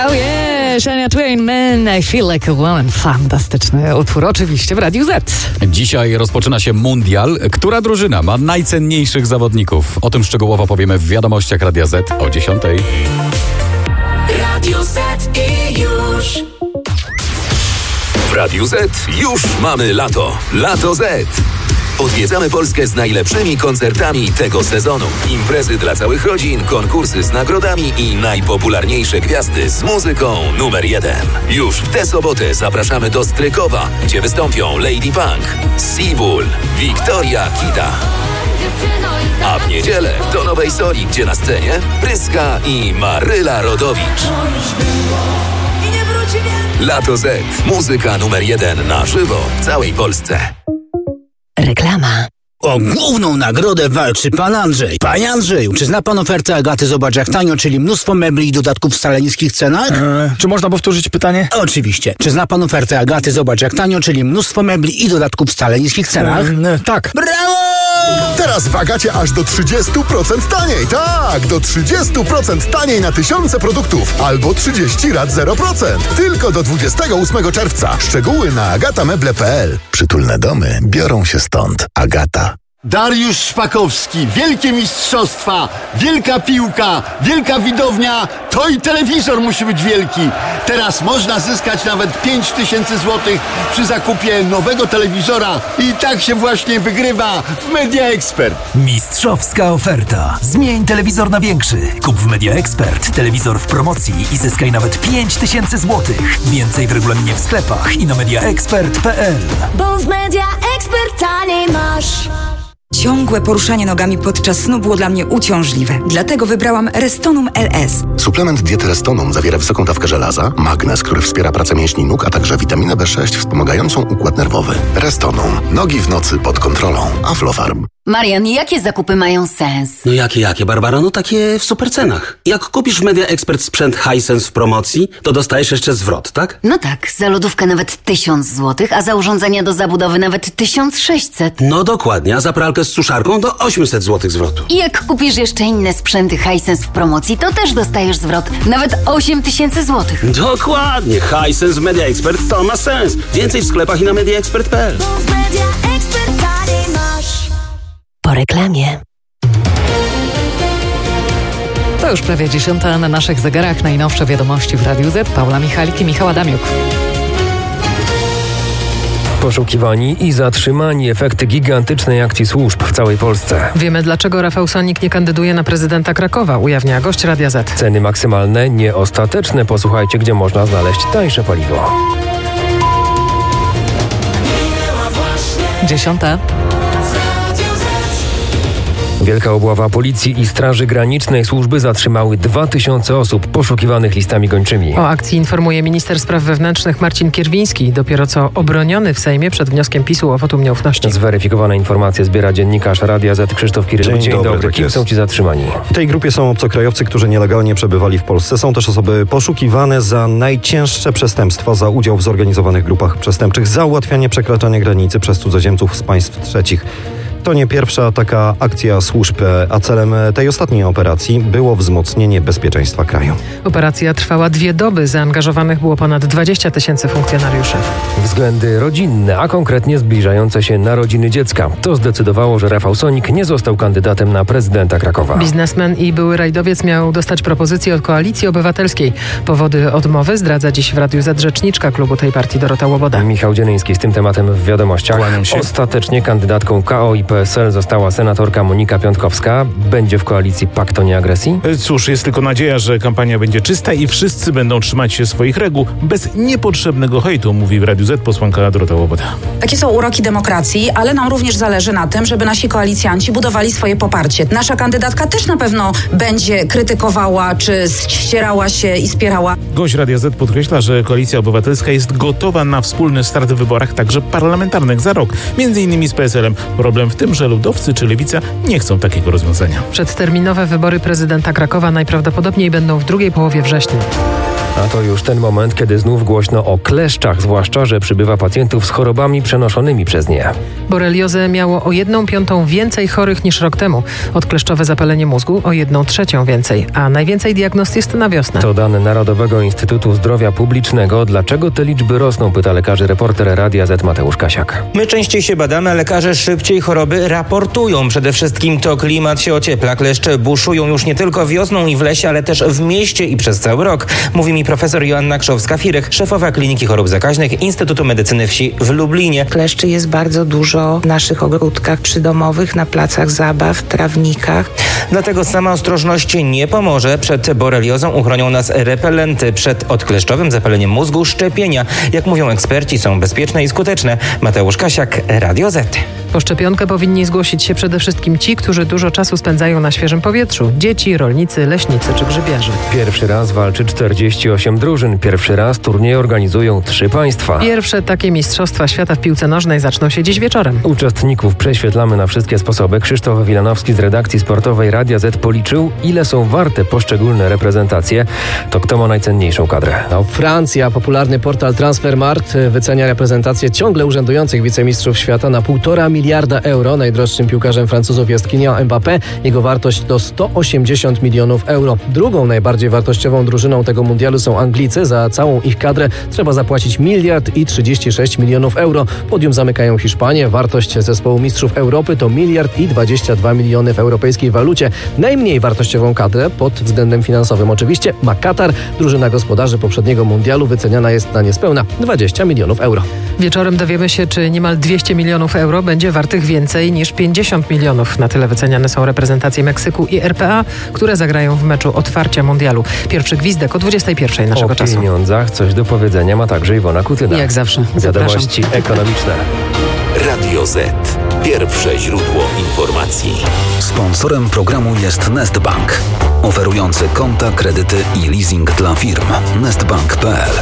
Oh yeah, Shania Twain, Man, I Feel Like a Woman. Fantastyczny utwór, oczywiście w Radiu Z. Dzisiaj rozpoczyna się mundial. Która drużyna ma najcenniejszych zawodników? O tym szczegółowo powiemy w wiadomościach Radia Z o 10:00. Radio Z i już. W Radiu Z już mamy lato. Lato Z. Odwiedzamy Polskę z najlepszymi koncertami tego sezonu. Imprezy dla całych rodzin, konkursy z nagrodami i najpopularniejsze gwiazdy z muzyką numer 1. Już w tę sobotę zapraszamy do Strykowa, gdzie wystąpią Lady Punk, Seabull, Wiktoria Kita. A w niedzielę do Nowej Soli, gdzie na scenie Pryska i Maryla Rodowicz. Lato Z. Muzyka numer 1 na żywo w całej Polsce. Reklama. O główną nagrodę walczy pan Andrzej. Panie Andrzeju, czy zna pan ofertę Agaty Zobacz jak tanio, czyli mnóstwo mebli i dodatków w wcale niskich cenach? Czy można powtórzyć pytanie? Oczywiście. Czy zna pan ofertę Agaty Zobacz jak tanio, czyli mnóstwo mebli i dodatków w wcale niskich cenach? Tak. Brawo! Teraz w Agacie aż do 30% taniej. Tak, do 30% taniej na tysiące produktów. Albo 30 rat 0%. Tylko do 28 czerwca. Szczegóły na agatameble.pl. Przytulne domy biorą się stąd. Agata. Dariusz Szpakowski, wielkie mistrzostwa, wielka piłka, wielka widownia, to i telewizor musi być wielki. Teraz można zyskać nawet 5000 zł przy zakupie nowego telewizora i tak się właśnie wygrywa w Media Expert. Mistrzowska oferta. Zmień telewizor na większy. Kup w Media Expert telewizor w promocji i zyskaj nawet 5000 zł. Więcej w regulaminie w sklepach i na mediaexpert.pl. Bo w Media Expert taniej masz. Ciągłe poruszanie nogami podczas snu było dla mnie uciążliwe. Dlatego wybrałam Restonum LS. Suplement diety Restonum zawiera wysoką dawkę żelaza, magnez, który wspiera pracę mięśni nóg, a także witaminę B6 wspomagającą układ nerwowy. Restonum. Nogi w nocy pod kontrolą. Aflofarm. Marian, jakie zakupy mają sens? No jakie, Barbara? No takie w supercenach. Jak kupisz w Media Expert sprzęt Hisense w promocji, to dostajesz jeszcze zwrot, tak? No tak, za lodówkę nawet 1000 zł, a za urządzenia do zabudowy nawet 1600. No dokładnie, a za pralkę z suszarką do 800 zł zwrotu. I jak kupisz jeszcze inne sprzęty Hisense w promocji, to też dostajesz zwrot, nawet 8000 zł. Dokładnie, Hisense w Media Expert to ma sens. Więcej w sklepach i na mediaexpert.pl. Po reklamie. To już prawie 10 na naszych zegarach. Najnowsze wiadomości w Radiu Z. Paula Michalik i Michał Adamiuk. Poszukiwani i zatrzymani, efekty gigantycznej akcji służb w całej Polsce. Wiemy, dlaczego Rafał Sonik nie kandyduje na prezydenta Krakowa, ujawnia gość Radia Z. Ceny maksymalne, nieostateczne. Posłuchajcie, gdzie można znaleźć tańsze paliwo. 10. Wielka obława policji i Straży Granicznej. Służby zatrzymały 2000 osób poszukiwanych listami gończymi. O akcji informuje minister spraw wewnętrznych Marcin Kierwiński, dopiero co obroniony w Sejmie przed wnioskiem PiS-u o wotum nieufności. Zweryfikowane informacje zbiera dziennikarz Radia Z Krzysztof Kiryl. Dzień dobry. Kim są ci zatrzymani? W tej grupie są obcokrajowcy, którzy nielegalnie przebywali w Polsce. Są też osoby poszukiwane za najcięższe przestępstwa, za udział w zorganizowanych grupach przestępczych, za ułatwianie przekraczania granicy przez cudzoziemców z państw trzecich. To nie pierwsza taka akcja służb, a celem tej ostatniej operacji było wzmocnienie bezpieczeństwa kraju. Operacja trwała 2 doby. Zaangażowanych było ponad 20 000 funkcjonariuszy. Względy rodzinne, a konkretnie zbliżające się narodziny dziecka. To zdecydowało, że Rafał Sonik nie został kandydatem na prezydenta Krakowa. Biznesmen i były rajdowiec miał dostać propozycję od Koalicji Obywatelskiej. Powody odmowy zdradza dziś w Radiu Z rzeczniczka klubu tej partii Dorota Łoboda. Michał Dzieleński z tym tematem w wiadomościach. Ostatecznie kandydatką KO i PSL została senatorka Monika Piątkowska. Będzie w koalicji Pakt o Nieagresji? Cóż, jest tylko nadzieja, że kampania będzie czysta i wszyscy będą trzymać się swoich reguł bez niepotrzebnego hejtu, mówi w Radiu Z posłanka Dorota Łoboda. Takie są uroki demokracji, ale nam również zależy na tym, żeby nasi koalicjanci budowali swoje poparcie. Nasza kandydatka też na pewno będzie krytykowała, czy ścierała się i spierała. Gość Radia Z podkreśla, że Koalicja Obywatelska jest gotowa na wspólny start w wyborach, także parlamentarnych za rok. Między innymi z PSL-em. Problem w tym, że ludowcy czy lewica nie chcą takiego rozwiązania. Przedterminowe wybory prezydenta Krakowa najprawdopodobniej będą w drugiej połowie września. A to już ten moment, kiedy znów głośno o kleszczach, zwłaszcza, że przybywa pacjentów z chorobami przenoszonymi przez nie. Boreliozę miało o 1/5 więcej chorych niż rok temu. Odkleszczowe zapalenie mózgu o 1/3 więcej, a najwięcej diagnoz jest na wiosnę. To dane Narodowego Instytutu Zdrowia Publicznego. Dlaczego te liczby rosną, pyta lekarzy reporter Radia Z Mateusz Kasiak. My częściej się badamy, a lekarze szybciej choroby raportują. Przede wszystkim to klimat się ociepla. Kleszcze buszują już nie tylko wiosną i w lesie, ale też w mieście i przez cały rok. Mówi mi profesor Joanna Krzowska-Firek, szefowa Kliniki Chorób Zakaźnych Instytutu Medycyny Wsi w Lublinie. Kleszczy jest bardzo dużo w naszych ogródkach przydomowych, na placach zabaw, trawnikach. Dlatego sama ostrożność nie pomoże. Przed boreliozą uchronią nas repelenty. Przed odkleszczowym zapaleniem mózgu szczepienia. Jak mówią eksperci, są bezpieczne i skuteczne. Mateusz Kasiak, Radio Z. Po szczepionkę powinni zgłosić się przede wszystkim ci, którzy dużo czasu spędzają na świeżym powietrzu. Dzieci, rolnicy, leśnicy czy grzybiarze. Pierwszy raz walczy 48 drużyn. Pierwszy raz turniej organizują 3 państwa. Pierwsze takie mistrzostwa świata w piłce nożnej zaczną się dziś wieczorem. Uczestników prześwietlamy na wszystkie sposoby. Krzysztof Wilanowski z redakcji sportowej Radia Z policzył, ile są warte poszczególne reprezentacje. To kto ma najcenniejszą kadrę? Francja, popularny portal Transfermarkt wycenia reprezentację ciągle urzędujących wicemistrzów świata na 1,5 miliarda euro. Najdroższym piłkarzem Francuzów jest Kylian Mbappé. Jego wartość to 180 milionów euro. Drugą najbardziej wartościową drużyną tego mundialu są Anglicy. Za całą ich kadrę trzeba zapłacić 1,36 miliardów euro. Podium zamykają Hiszpanie. Wartość zespołu mistrzów Europy to 1,22 miliardy w europejskiej walucie. Najmniej wartościową kadrę pod względem finansowym oczywiście ma Katar. Drużyna gospodarzy poprzedniego mundialu wyceniana jest na niespełna 20 milionów euro. Wieczorem dowiemy się, czy niemal 200 milionów euro będzie wartych więcej niż 50 milionów. Na tyle wyceniane są reprezentacje Meksyku i RPA, które zagrają w meczu otwarcia mundialu. Pierwszy gwizdek o 21 naszego czasu. O pieniądzach coś do powiedzenia ma także Iwona Kutyna. Jak zawsze. Wiadomości ekonomiczne. Radio Z. Pierwsze źródło informacji. Sponsorem programu jest Nestbank, oferujący konta, kredyty i leasing dla firm. Nestbank.pl.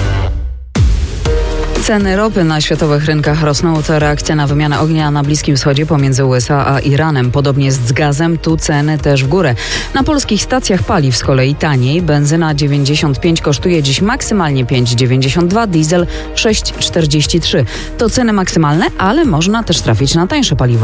Ceny ropy na światowych rynkach rosną. To reakcja na wymianę ognia na Bliskim Wschodzie pomiędzy USA a Iranem. Podobnie jest z gazem, tu ceny też w górę. Na polskich stacjach paliw z kolei taniej. Benzyna 95 kosztuje dziś maksymalnie 5,92, diesel 6,43. To ceny maksymalne, ale można też trafić na tańsze paliwo.